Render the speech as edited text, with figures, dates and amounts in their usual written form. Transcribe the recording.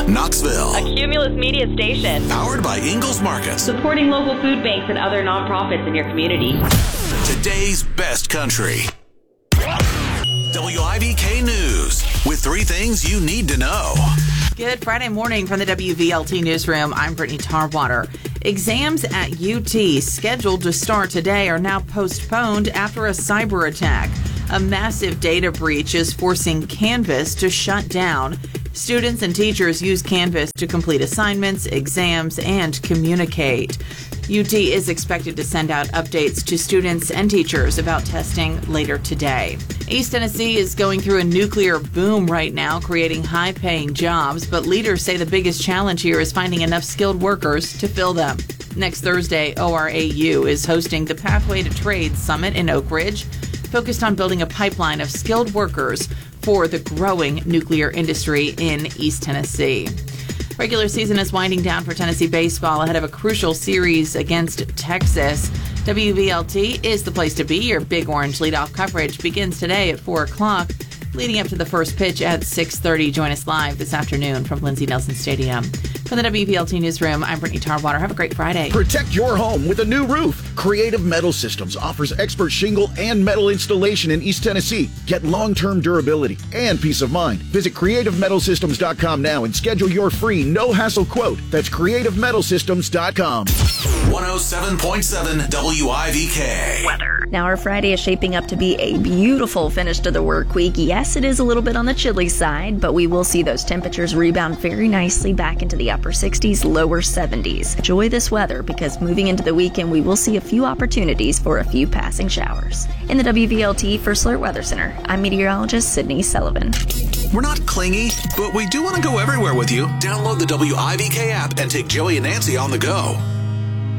Knoxville. A Cumulus Media station. Powered by Ingles Markets. Supporting local food banks and other nonprofits in your community. Today's best country. WIVK News with 3 things you need to know. Good Friday morning from the WVLT Newsroom. I'm Brittany Tarwater. Exams at UT scheduled to start today are now postponed after a cyber attack. A massive data breach is forcing Canvas to shut down. Students and teachers use Canvas to complete assignments, exams, and communicate. UT is expected to send out updates to students and teachers about testing later today. East Tennessee is going through a nuclear boom right now, creating high-paying jobs, but leaders say the biggest challenge here is finding enough skilled workers to fill them. Next Thursday, ORAU is hosting the Pathway to Trade Summit in Oak Ridge, focused on building a pipeline of skilled workers for the growing nuclear industry in East Tennessee. Regular season is winding down for Tennessee baseball ahead of a crucial series against Texas. WVLT is the place to be. Your Big Orange leadoff coverage begins today at 4 o'clock, leading up to the first pitch at 6:30. Join us live this afternoon from Lindsey Nelson Stadium. From the WVLT Newsroom, I'm Brittany Tarwater. Have a great Friday. Protect your home with a new roof. Creative Metal Systems offers expert shingle and metal installation in East Tennessee. Get long-term durability and peace of mind. Visit CreativeMetalSystems.com now and schedule your free no-hassle quote. That's CreativeMetalSystems.com. 107.7 WIVK. Weather. Now our Friday is shaping up to be a beautiful finish to the work week. Yes, it is a little bit on the chilly side, but we will see those temperatures rebound very nicely back into the upper 60s, lower 70s. Enjoy this weather because moving into the weekend, we will see a few opportunities for a few passing showers. In the WVLT First Alert Weather Center, I'm meteorologist Sydney Sullivan. We're not clingy, but we do want to go everywhere with you. Download the WIVK app and take Joey and Nancy on the go.